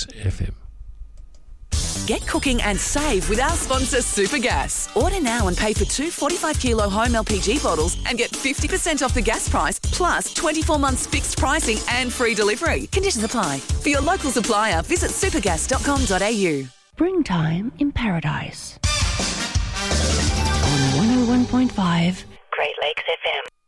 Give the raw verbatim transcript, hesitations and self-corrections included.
Lakes F M. Get cooking and save with our sponsor Supergas. Order now and pay for two forty-five kilo home L P G bottles and get fifty percent off the gas price plus twenty-four months fixed pricing and free delivery. Conditions apply. For your local supplier, visit supergas dot com dot a u. Springtime in Paradise. On one oh one point five Great Lakes F M.